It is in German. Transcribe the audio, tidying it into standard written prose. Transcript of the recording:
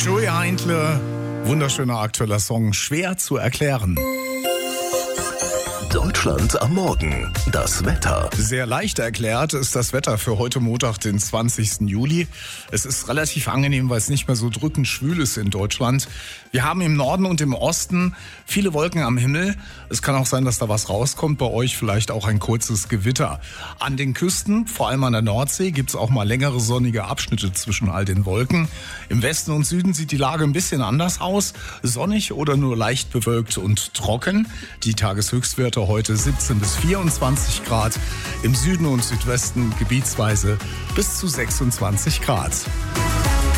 Joey Heintle, wunderschöner aktueller Song, schwer zu erklären. Deutschland am Morgen. Das Wetter. Sehr leicht erklärt ist das Wetter für heute Montag, den 20. Juli. Es ist relativ angenehm, weil es nicht mehr so drückend schwül ist in Deutschland. Wir haben im Norden und im Osten viele Wolken am Himmel. Es kann auch sein, dass da was rauskommt. Bei euch vielleicht auch ein kurzes Gewitter. An den Küsten, vor allem an der Nordsee, gibt es auch mal längere sonnige Abschnitte zwischen all den Wolken. Im Westen und Süden sieht die Lage ein bisschen anders aus. Sonnig oder nur leicht bewölkt und trocken. Die Tageshöchstwerte heute 17 bis 24 Grad. Im Süden und Südwesten gebietsweise bis zu 26 Grad.